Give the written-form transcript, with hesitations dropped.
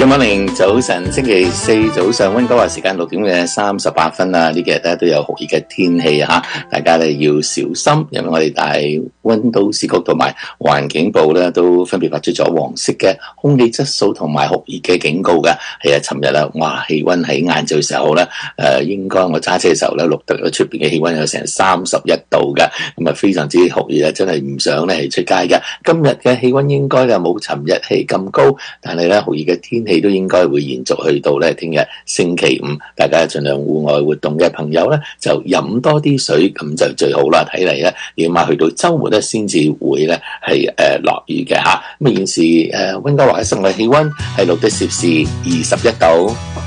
Good morning，早晨，星期四早上溫哥華時間6點嘅38分啦。呢幾日咧都有酷熱嘅天氣吓，大家咧要小心，因為我哋大溫都市局同埋環境部咧都分別發出咗黃色嘅空氣質素同埋酷熱嘅警告嘅。係啊，尋日啦，哇，氣溫喺晏晝嘅時候咧，應該我揸車嘅時候咧錄得咗出邊嘅氣溫有成31度嘅，咁啊非常之酷熱啊，真係唔想咧係出街嘅。今日嘅氣溫應該就冇尋日係咁高，但係咧酷熱嘅天氣都應該會延續去到咧聽日星期五，大家盡量戶外活動嘅朋友咧就飲多啲水，咁就最好啦。睇嚟咧，起碼去到週末咧先至會咧係落雨嘅嚇。咁現時溫哥華嘅室外氣溫係錄得攝氏21度。